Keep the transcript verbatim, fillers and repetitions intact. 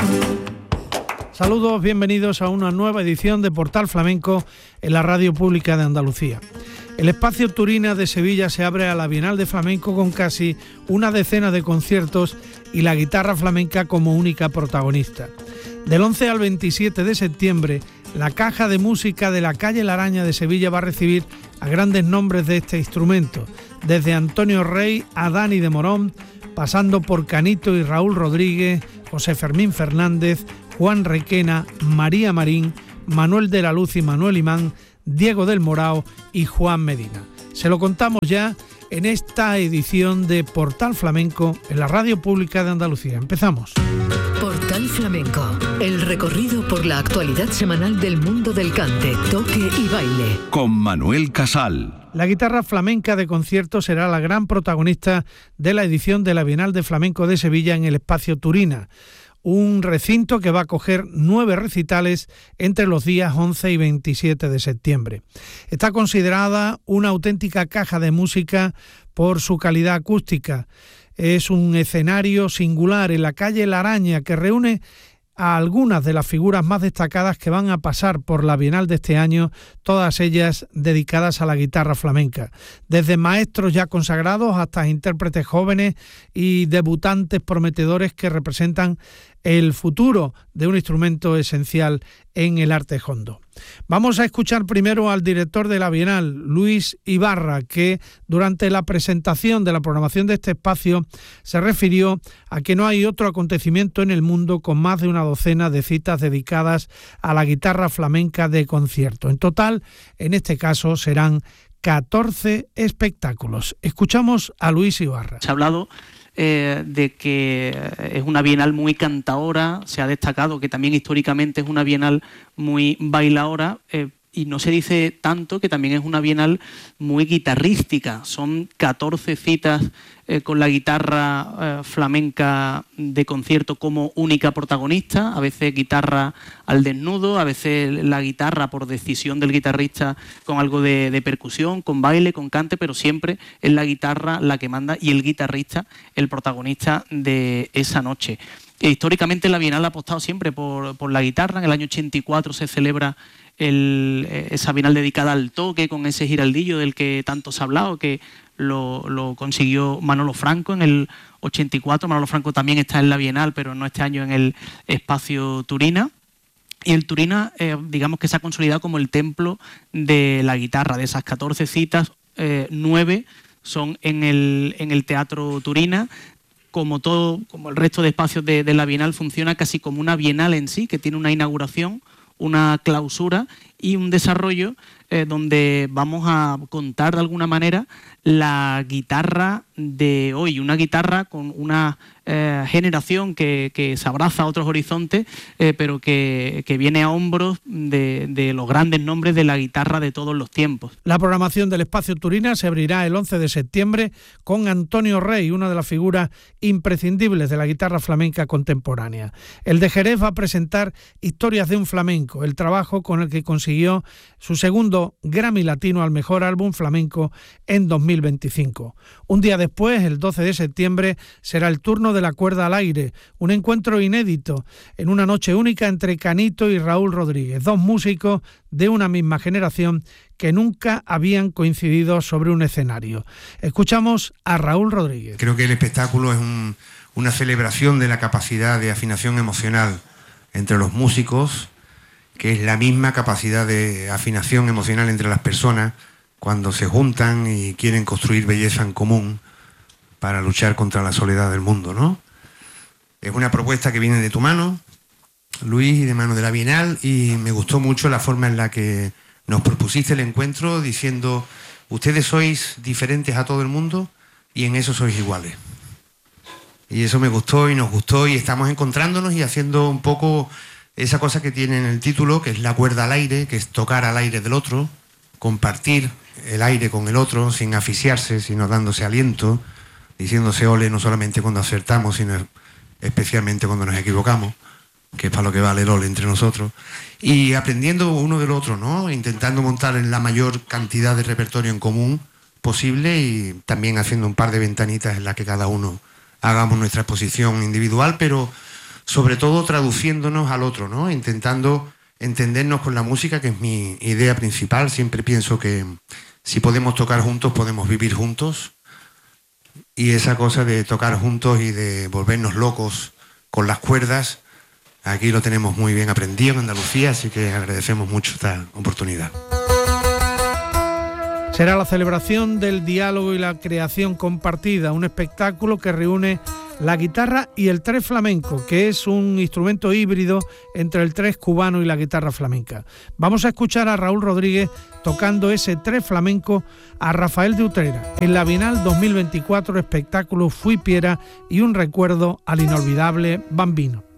Saludos, bienvenidos a una nueva edición de Portal Flamenco en la Radio Pública de Andalucía. El espacio Turina de Sevilla se abre a la Bienal de Flamenco con casi una decena de conciertos y la guitarra flamenca como única protagonista. Del once al veintisiete de septiembre, la Caja de Música de la calle La Araña de Sevilla va a recibir a grandes nombres de este instrumento, desde Antonio Rey a Dani de Morón, pasando por Canito y Raúl Rodríguez, José Fermín Fernández, Juan Requena, María Marín, Manuel de la Luz y Manuel Imán, Diego del Morao y Juan Medina. Se lo contamos ya en esta edición de Portal Flamenco en la Radio Pública de Andalucía. Empezamos. Portal Flamenco, el recorrido por la actualidad semanal del mundo del cante, toque y baile. Con Manuel Casal. La guitarra flamenca de concierto será la gran protagonista de la edición de la Bienal de Flamenco de Sevilla en el espacio Turina, un recinto que va a acoger nueve recitales entre los días once y veintisiete de septiembre. Está considerada una auténtica caja de música por su calidad acústica. Es un escenario singular en la calle La Araña que reúne a algunas de las figuras más destacadas que van a pasar por la Bienal de este año, todas ellas dedicadas a la guitarra flamenca, desde maestros ya consagrados hasta intérpretes jóvenes y debutantes prometedores que representan el futuro de un instrumento esencial en el arte jondo. Vamos a escuchar primero al director de la Bienal, Luis Ibarra, que durante la presentación de la programación de este espacio se refirió a que no hay otro acontecimiento en el mundo con más de una docena de citas dedicadas a la guitarra flamenca de concierto. En total, en este caso, serán catorce espectáculos. Escuchamos a Luis Ibarra. Se ha hablado Eh, de que es una bienal muy cantaora, se ha destacado que también históricamente es una bienal muy bailaora, eh, y no se dice tanto que también es una bienal muy guitarrística. Son catorce citas eh, con la guitarra eh, flamenca de concierto como única protagonista, a veces guitarra al desnudo, a veces la guitarra por decisión del guitarrista con algo de, de percusión, con baile, con cante, pero siempre es la guitarra la que manda y el guitarrista el protagonista de esa noche. E históricamente la Bienal ha apostado siempre por, por la guitarra. En el año ochenta y cuatro se celebra el, esa Bienal dedicada al toque con ese giraldillo del que tanto se ha hablado, que lo, lo consiguió Manolo Franco en el ochenta y cuatro. Manolo Franco también está en la Bienal, pero no este año en el espacio Turina. Y el Turina, eh, digamos que se ha consolidado como el templo de la guitarra. De esas catorce citas, eh, nueve son en el, en el Teatro Turina. Como todo, como el resto de espacios de, de la Bienal, funciona casi como una Bienal en sí, que tiene una inauguración, una clausura y un desarrollo eh, donde vamos a contar de alguna manera la guitarra de hoy, una guitarra con una eh, generación que, que se abraza a otros horizontes, eh, pero que, que viene a hombros de, de los grandes nombres de la guitarra de todos los tiempos. La programación del espacio Turina se abrirá el once de septiembre con Antonio Rey, una de las figuras imprescindibles de la guitarra flamenca contemporánea. El de Jerez va a presentar Historias de un flamenco, el trabajo con el que consiguió su segundo Grammy Latino al mejor álbum flamenco en dos mil veinticinco. Un día después, el doce de septiembre, será el turno de la cuerda al aire, un encuentro inédito en una noche única entre Canito y Raúl Rodríguez, dos músicos de una misma generación que nunca habían coincidido sobre un escenario. Escuchamos a Raúl Rodríguez. Creo que el espectáculo es un, una celebración de la capacidad de afinación emocional entre los músicos, que es la misma capacidad de afinación emocional entre las personas cuando se juntan y quieren construir belleza en común para luchar contra la soledad del mundo, ¿no? Es una propuesta que viene de tu mano, Luis, y de mano de la Bienal, y me gustó mucho la forma en la que nos propusiste el encuentro diciendo: ustedes sois diferentes a todo el mundo y en eso sois iguales. Y eso me gustó y nos gustó, y estamos encontrándonos y haciendo un poco esa cosa que tiene en el título, que es la cuerda al aire, que es tocar al aire del otro, compartir el aire con el otro sin asfixiarse, sino dándose aliento, diciéndose ole no solamente cuando acertamos, sino especialmente cuando nos equivocamos, que es para lo que vale el ole entre nosotros, y aprendiendo uno del otro, ¿no? Intentando montar en la mayor cantidad de repertorio en común posible y también haciendo un par de ventanitas en las que cada uno hagamos nuestra exposición individual, pero sobre todo traduciéndonos al otro, ¿no? Intentando entendernos con la música, que es mi idea principal. Siempre pienso que si podemos tocar juntos, podemos vivir juntos. Y esa cosa de tocar juntos y de volvernos locos con las cuerdas, aquí lo tenemos muy bien aprendido en Andalucía, así que agradecemos mucho esta oportunidad. Será la celebración del diálogo y la creación compartida, un espectáculo que reúne la guitarra y el tres flamenco, que es un instrumento híbrido entre el tres cubano y la guitarra flamenca. Vamos a escuchar a Raúl Rodríguez tocando ese tres flamenco a Rafael de Utrera en la Bienal dos mil veinticuatro, espectáculo Fui Piera y un recuerdo al inolvidable Bambino.